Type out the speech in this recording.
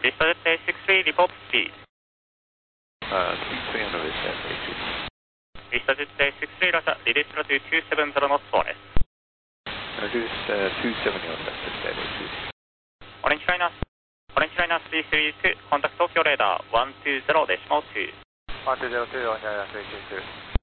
Vista Jet 63, report speed. 63 on the Vista Jet 63. Vista Jet 63, Roger, release latitude 270 knots, bonus. Reduce 270 on the Vista Jet 63. Orange Liner 332, contact Tokyo radar 120.2. 120.2, Orange Liner 322.